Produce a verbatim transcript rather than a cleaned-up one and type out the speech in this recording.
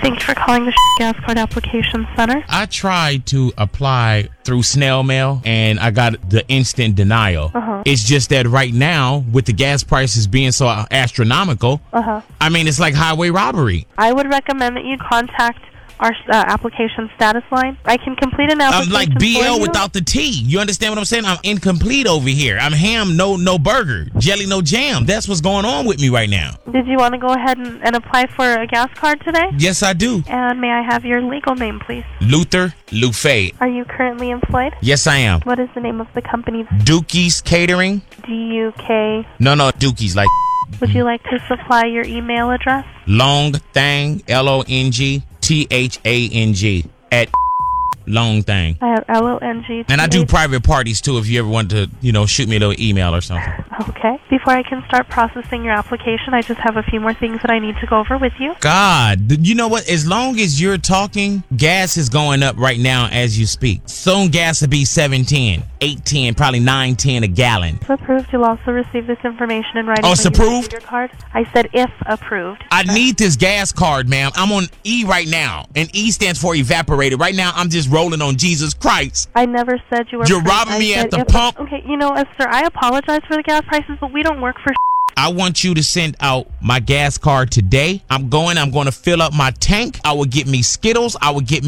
Thanks for calling the gas card application center. I tried to apply through snail mail and I got the instant denial. Uh-huh. It's just that right now, with the gas prices being so astronomical, Uh-huh. I mean, it's like highway robbery. I would recommend that you contact our uh, application status line. I can complete an application I'm like B L for you. without the T. You understand what I'm saying? I'm incomplete over here. I'm ham, no no burger. Jelly, no jam. That's what's going on with me right now. Did you want to go ahead and, and apply for a gas card today? Yes, I do. And may I have your legal name, please? Luther Lufay. Are you currently employed? Yes, I am. What is the name of the company? Dukey's Catering. D U K. No, no, Dukey's like Would you like to supply your email address? Long Thang, L O N G T H A N G at Long Thang. I have L O N G. And I do private parties too if you ever want to, you know, shoot me a little email or something. Okay. Before I can start processing your application, I just have a few more things that I need to go over with you. God, you know what? As long as you're talking, gas is going up right now as you speak. Soon gas will be seven ten, eight ten, probably nine ten a gallon. If approved, you'll also receive this information in writing. Oh, it's when you receive approved? Your card. I said if approved. I need this gas card, ma'am. I'm on E right now, and E stands for evaporated. Right now, I'm just rolling on Jesus Christ. I never said you were. You're approved. robbing I me said at the if- pump. Okay, you know, uh, sir, I apologize for the gas prices, but we don't work for. I want you to send out my gas card today. I'm going, I'm going to fill up my tank. I will get me Skittles. I will get me